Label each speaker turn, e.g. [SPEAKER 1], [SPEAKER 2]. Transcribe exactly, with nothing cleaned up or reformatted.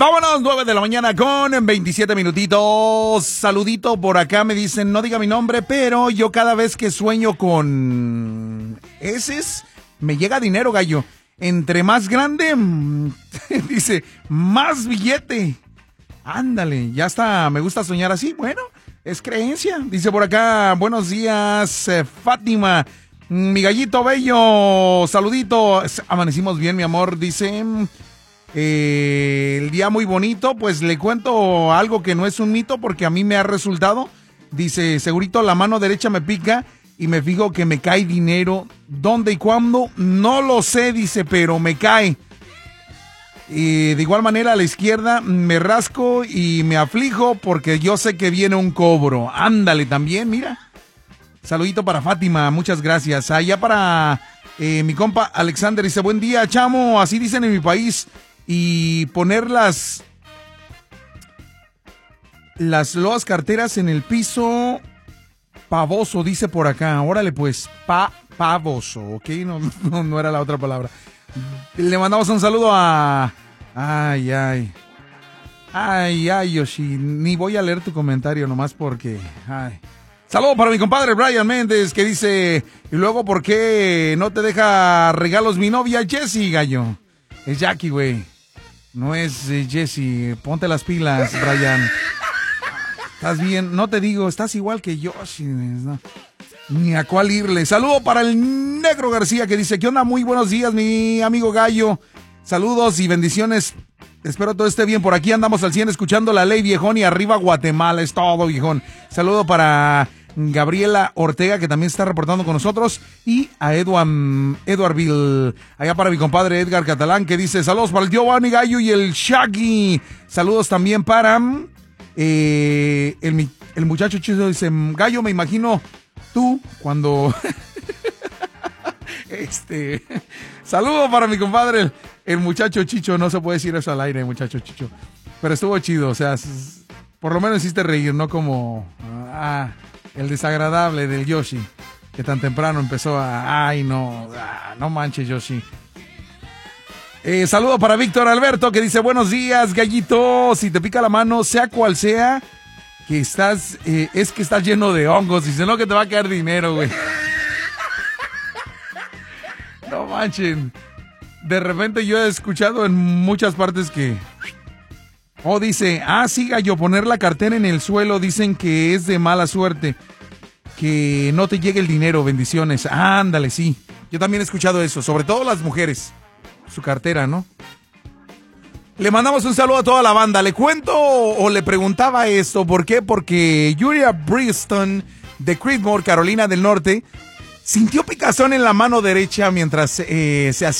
[SPEAKER 1] Vámonos, nueve de la mañana con veintisiete minutitos. Saludito por acá, me dicen, no diga mi nombre, pero yo cada vez que sueño con heces, me llega dinero, gallo. Entre más grande, dice, más billete. Ándale, ya está, me gusta soñar así. Bueno, es creencia. Dice por acá, buenos días, eh, Fátima, mi gallito bello, saludito. Amanecimos bien, mi amor, dice... Eh, el día muy bonito, pues le cuento algo que no es un mito porque a mí me ha resultado. Dice, segurito la mano derecha me pica y me fijo que me cae dinero. ¿Dónde y cuándo? No lo sé, dice, pero me cae. Y de igual manera a la izquierda me rasco y me aflijo porque yo sé que viene un cobro. Ándale también, mira. Saludito para Fátima, muchas gracias. Allá para eh, mi compa Alexander, dice, buen día, chamo, así dicen en mi país. Y poner las las loas carteras en el piso pavoso, dice por acá. Órale pues, pa, pavoso, ¿ok? No, no, no era la otra palabra. Le mandamos un saludo a... Ay, ay. Ay, ay, Yoshi. Ni voy a leer tu comentario nomás porque... Ay. Saludo para mi compadre Brian Méndez que dice... Y luego, ¿por qué no te deja regalos mi novia Jessie, gallo? Es Jackie, güey. No es eh, Jesse, ponte las pilas, Brian. Estás bien, no te digo, estás igual que Yoshi, ¿no? Ni a cuál irle. Saludo para el Negro García que dice, ¿qué onda? Muy buenos días, mi amigo Gallo. Saludos y bendiciones. Espero todo esté bien. Por aquí andamos al cien escuchando La Ley, viejón, y arriba Guatemala. Es todo, viejón. Saludo para Gabriela Ortega, que también está reportando con nosotros, y a Edward, Edwardville, allá para mi compadre Edgar Catalán, que dice, saludos para el Giovanni Gallo y el Shaggy. Saludos también para eh, el, el muchacho chido, dice, Gallo, me imagino tú cuando... este... Saludo para mi compadre, el, el muchacho Chicho, no se puede decir eso al aire, muchacho Chicho, pero estuvo chido, o sea, por lo menos hiciste reír, no como... Ah, el desagradable del Yoshi, que tan temprano empezó a... Ay, no, ah, no manches, Yoshi. Eh, saludo para Víctor Alberto, que dice, buenos días, gallito. Si te pica la mano, sea cual sea, que estás... Eh, es que estás lleno de hongos. Dice, no, que te va a caer dinero, güey. No manchen. De repente yo he escuchado en muchas partes que... Oh, dice, ah, sí, gallo, poner la cartera en el suelo, dicen que es de mala suerte, que no te llegue el dinero, bendiciones. Ándale, sí, yo también he escuchado eso, sobre todo las mujeres, su cartera, ¿no? Le mandamos un saludo a toda la banda. Le cuento o le preguntaba esto, ¿por qué? Porque Julia Briston de Creedmoor, Carolina del Norte, sintió picazón en la mano derecha mientras eh, se hacía